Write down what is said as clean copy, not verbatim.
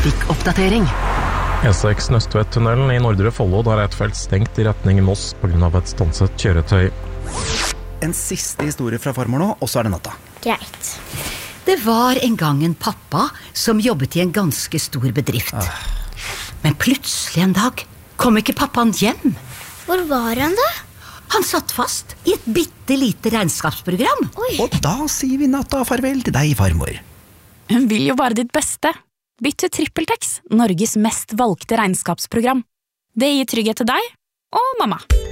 trafikkoppdatering. E6 Nøstvedtunnelen i Nordre Follo, der et felt stengt i retning Moss på grunn av et stanset kjøretøy. En siste historie fra farmor nå, og så er det natta. Greit. Det var en gang en pappa som jobbet i en ganske stor bedrift. Men plutselig en dag kom ikke pappaen hjem. Hvor var han da? Han satt fast i et bittelite regnskapsprogram. Oi. Og da sier vi natta farvel til deg, farmor. Hun vil jo bare ditt beste. Bytt til TrippelTex, Norges mest valgte regnskapsprogram. Det gir trygghet til deg og mamma.